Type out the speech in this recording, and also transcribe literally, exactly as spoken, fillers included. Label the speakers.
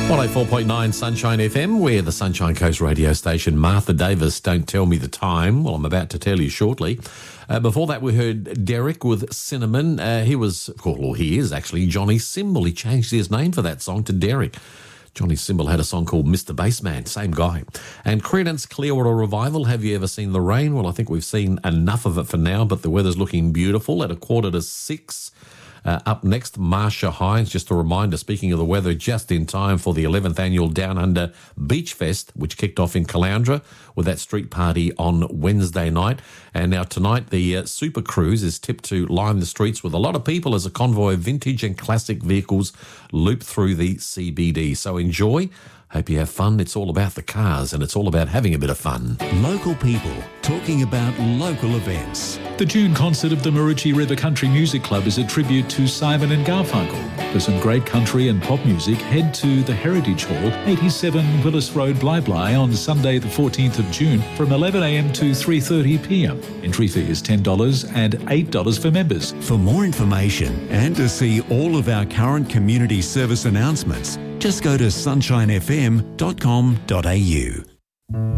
Speaker 1: one oh four point nine Sunshine F M, we're the Sunshine Coast radio station. Martha Davis, Don't Tell Me the Time. Well, I'm about to tell you shortly. Uh, before that, we heard Derek with Cinnamon. Uh, he was, of course, well, he is actually Johnny Symbol. He changed his name for that song to Derek. Johnny Symbol had a song called Mister Bassman, same guy. And Creedence Clearwater Revival, Have You Ever Seen the Rain? Well, I think we've seen enough of it for now, but the weather's looking beautiful at a quarter to six. Uh, up next, Marsha Hines, just a reminder, speaking of the weather, just in time for the eleventh annual Down Under Beach Fest, which kicked off in Caloundra with that street party on Wednesday night. And now tonight, the uh, Super Cruise is tipped to line the streets with a lot of people as a convoy of vintage and classic vehicles loop through the C B D. So enjoy. Hope you have fun. It's all about the cars and it's all about having a bit of fun.
Speaker 2: Local people talking about local events.
Speaker 3: The June concert of the Maroochy River Country Music Club is a tribute to Simon and Garfunkel. For some great country and pop music, head to the Heritage Hall, eighty-seven Willis Road, Bly Bly, on Sunday the fourteenth of June from eleven a m to three thirty p m. Entry fee is ten dollars and eight dollars for members.
Speaker 2: For more information and to see all of our current community service announcements, just go to sunshine f m dot com dot a u.